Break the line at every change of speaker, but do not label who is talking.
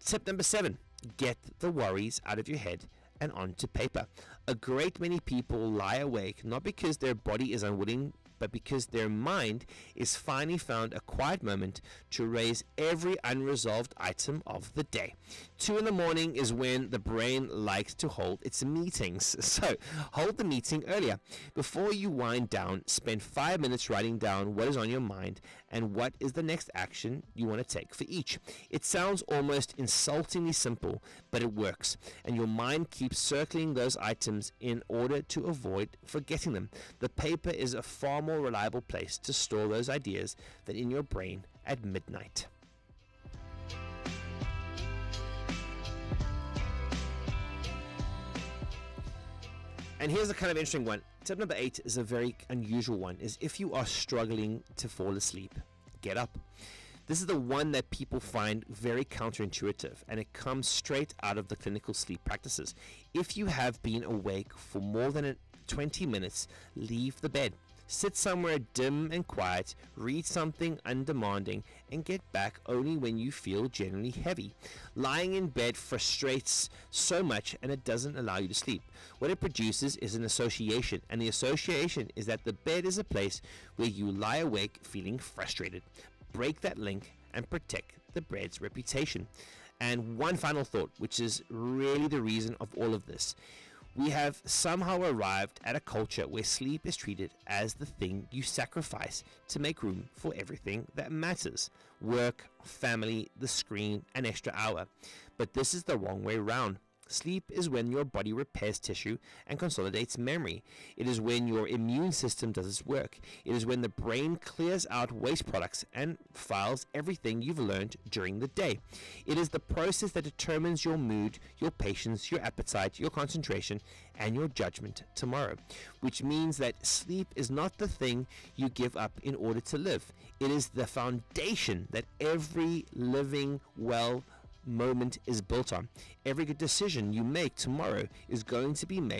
Tip number 7, get the worries out of your head and onto paper. A great many people lie awake not because their body is unwilling, but because their mind is finally found a quiet moment to raise every unresolved item of the day. 2 in the morning is when the brain likes to hold its meetings. So hold the meeting earlier. Before you wind down, spend 5 minutes writing down what is on your mind and what is the next action you want to take for each. It sounds almost insultingly simple, but it works, and your mind keeps circling those items in order to avoid forgetting them. The paper is a far more reliable place to store those ideas than in your brain at midnight. And here's a kind of interesting one. Tip number 8 is a very unusual one, is if you are struggling to fall asleep, get up. This is the one that people find very counterintuitive, and it comes straight out of the clinical sleep practices. If you have been awake for more than 20 minutes, leave the bed. Sit somewhere dim and quiet, read something undemanding, and get back only when you feel generally heavy. Lying in bed frustrates so much, and it doesn't allow you to sleep. What it produces is an association, and the association is that the bed is a place where you lie awake feeling frustrated. Break that link and protect the bed's reputation. And one final thought, which is really the reason of all of this. We have somehow arrived at a culture where sleep is treated as the thing you sacrifice to make room for everything that matters. Work, family, the screen, an extra hour. But this is the wrong way around. Sleep is when your body repairs tissue and consolidates memory. It is when your immune system does its work. It is when the brain clears out waste products and files everything you've learned during the day. It is the process that determines your mood, your patience, your appetite, your concentration, and your judgment tomorrow. Which means that sleep is not the thing you give up in order to live. It is the foundation that every living, well moment is built on. Every good decision you make tomorrow is going to be made